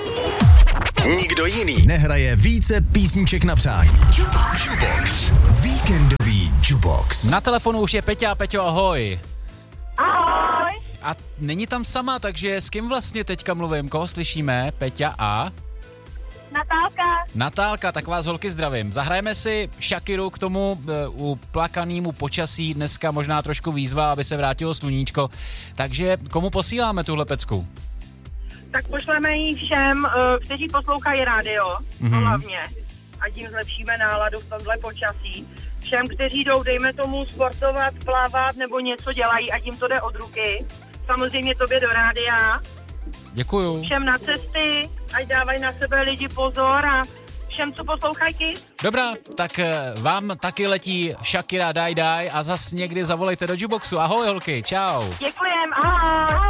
Nikdo jiný nehraje více písniček na přání. Jubox. Víkendový Jubox. Na telefonu už je Peťa. Peťo, ahoj. Ahoj. A není tam sama, takže s kým vlastně teďka mluvím? Koho slyšíme? Peťa a? Natálka, tak vás holky zdravím. Zahrajeme si Shakiru k tomu uplakanému počasí, dneska možná trošku výzva, aby se vrátilo sluníčko. Takže komu posíláme tuhle pecku? Tak pošleme ji všem, kteří poslouchají rádio, hlavně. A tím zlepšíme náladu v tomhle počasí. Všem, kteří jdou, dejme tomu, sportovat, plavat nebo něco dělají a tím to jde od ruky. Samozřejmě tobě do rádia. Děkuju. Všem na cesty, ať dávají na sebe lidi pozor a všem, co poslouchají Kiss. Dobrá, tak vám taky letí Shakira Daj a zas někdy zavolejte do Juboxu. Ahoj holky, čau. Děkujem, ahoj.